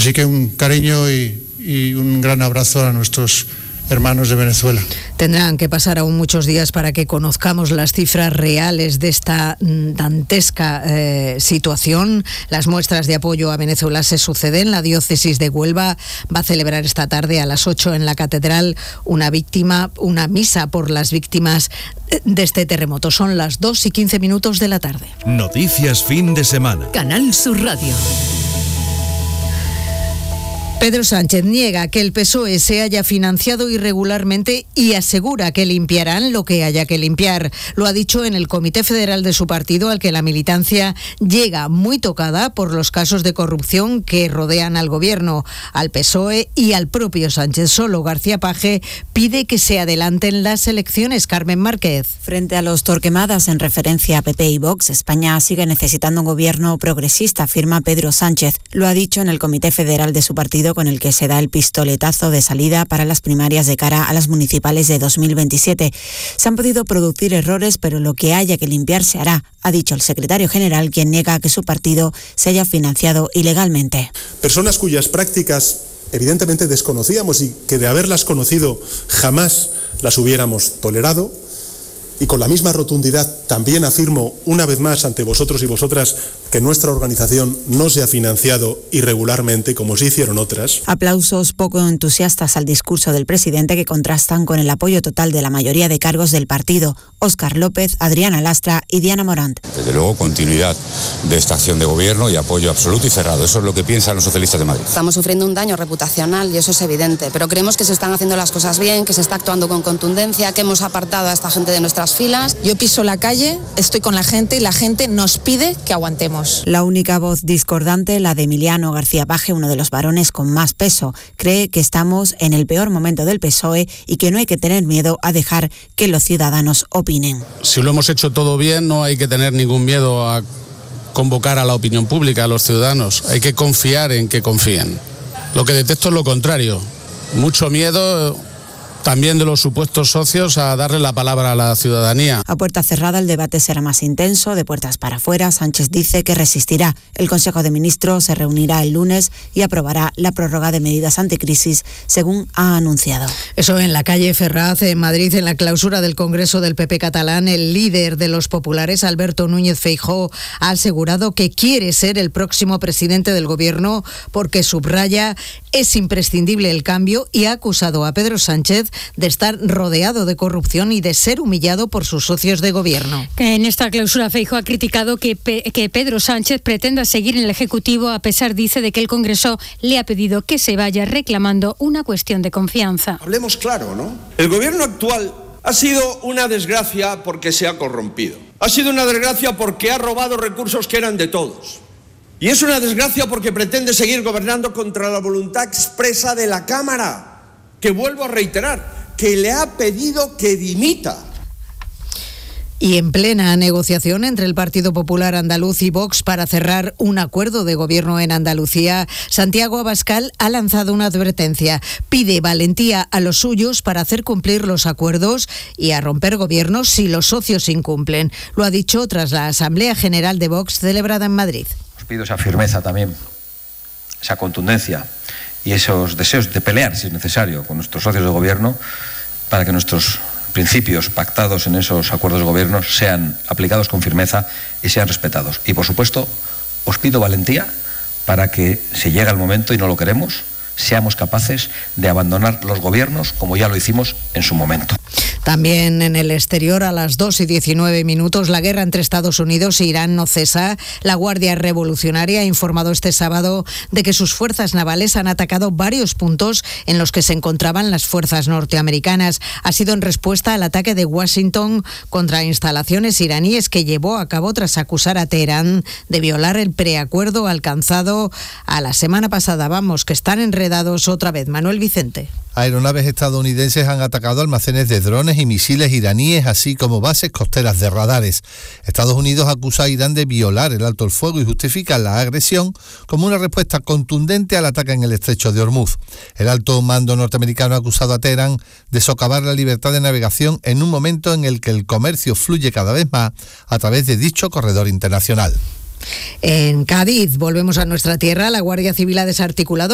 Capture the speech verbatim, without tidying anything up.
Así que un cariño y, y un gran abrazo a nuestros hermanos de Venezuela. Tendrán que pasar aún muchos días para que conozcamos las cifras reales de esta dantesca eh, situación. Las muestras de apoyo a Venezuela se suceden. La diócesis de Huelva va a celebrar esta tarde a las ocho en la catedral una víctima, una misa por las víctimas de este terremoto. Son las dos y quince minutos de la tarde. Noticias fin de semana. Canal Sur Radio. Pedro Sánchez niega que el P S O E se haya financiado irregularmente y asegura que limpiarán lo que haya que limpiar. Lo ha dicho en el Comité Federal de su partido, al que la militancia llega muy tocada por los casos de corrupción que rodean al gobierno, al P S O E y al propio Sánchez. Solo García Page pide que se adelanten las elecciones. Carmen Márquez. Frente a los Torquemadas en referencia a P P y Vox, España sigue necesitando un gobierno progresista, afirma Pedro Sánchez. Lo ha dicho en el Comité Federal de su partido, con el que se da el pistoletazo de salida para las primarias de cara a las municipales de dos mil veintisiete. Se han podido producir errores, pero lo que haya que limpiar se hará, ha dicho el secretario general, quien niega que su partido se haya financiado ilegalmente. Personas cuyas prácticas evidentemente desconocíamos y que de haberlas conocido jamás las hubiéramos tolerado. Y con la misma rotundidad también afirmo una vez más ante vosotros y vosotras que nuestra organización no se ha financiado irregularmente como sí hicieron otras. Aplausos poco entusiastas al discurso del presidente, que contrastan con el apoyo total de la mayoría de cargos del partido: Óscar López, Adriana Lastra y Diana Morant. Desde luego, continuidad de esta acción de gobierno y apoyo absoluto y cerrado. Eso es lo que piensan los socialistas de Madrid. Estamos sufriendo un daño reputacional y eso es evidente, pero creemos que se están haciendo las cosas bien, que se está actuando con contundencia, que hemos apartado a esta gente de nuestras filas. Yo piso la calle, estoy con la gente y la gente nos pide que aguantemos. La única voz discordante, la de Emiliano García Page, uno de los varones con más peso, cree que estamos en el peor momento del P S O E y que no hay que tener miedo a dejar que los ciudadanos opinen. Si lo hemos hecho todo bien, no hay que tener ningún miedo a convocar a la opinión pública, a los ciudadanos. Hay que confiar en que confíen. Lo que detecto es lo contrario. Mucho miedo también de los supuestos socios a darle la palabra a la ciudadanía. A puerta cerrada el debate será más intenso, de puertas para afuera. Sánchez dice que resistirá. El Consejo de Ministros se reunirá el lunes y aprobará la prórroga de medidas anticrisis, según ha anunciado. Eso en la calle Ferraz, en Madrid, en la clausura del Congreso del P P catalán. El líder de los populares, Alberto Núñez Feijóo, ha asegurado que quiere ser el próximo presidente del gobierno porque, subraya, es imprescindible el cambio, y ha acusado a Pedro Sánchez de estar rodeado de corrupción y de ser humillado por sus socios de gobierno. En esta clausura, Feijóo ha criticado que, Pe- que Pedro Sánchez pretenda seguir en el Ejecutivo, a pesar, dice, de que el Congreso le ha pedido que se vaya, reclamando una cuestión de confianza. Hablemos claro, ¿no? El gobierno actual ha sido una desgracia porque se ha corrompido. Ha sido una desgracia porque ha robado recursos que eran de todos. Y es una desgracia porque pretende seguir gobernando contra la voluntad expresa de la Cámara, que vuelvo a reiterar, que le ha pedido que dimita. Y en plena negociación entre el Partido Popular Andaluz y Vox para cerrar un acuerdo de gobierno en Andalucía, Santiago Abascal ha lanzado una advertencia. Pide valentía a los suyos para hacer cumplir los acuerdos y a romper gobiernos si los socios incumplen. Lo ha dicho tras la Asamblea General de Vox celebrada en Madrid. Os pido esa firmeza también, esa contundencia y esos deseos de pelear, si es necesario, con nuestros socios de gobierno, para que nuestros principios pactados en esos acuerdos de gobierno sean aplicados con firmeza y sean respetados. Y, por supuesto, os pido valentía para que, si llega el momento y no lo queremos, seamos capaces de abandonar los gobiernos como ya lo hicimos en su momento. También en el exterior, a las dos y diecinueve minutos, la guerra entre Estados Unidos e Irán no cesa. La Guardia Revolucionaria ha informado este sábado de que sus fuerzas navales han atacado varios puntos en los que se encontraban las fuerzas norteamericanas. Ha sido en respuesta al ataque de Washington contra instalaciones iraníes que llevó a cabo tras acusar a Teherán de violar el preacuerdo alcanzado a la semana pasada. Vamos, que están enredados otra vez. Manuel Vicente. Aeronaves estadounidenses han atacado almacenes de drones y misiles iraníes, así como bases costeras de radares. Estados Unidos acusa a Irán de violar el alto el fuego y justifica la agresión como una respuesta contundente al ataque en el estrecho de Hormuz. El alto mando norteamericano ha acusado a Teherán de socavar la libertad de navegación en un momento en el que el comercio fluye cada vez más a través de dicho corredor internacional. En Cádiz, volvemos a nuestra tierra. La Guardia Civil ha desarticulado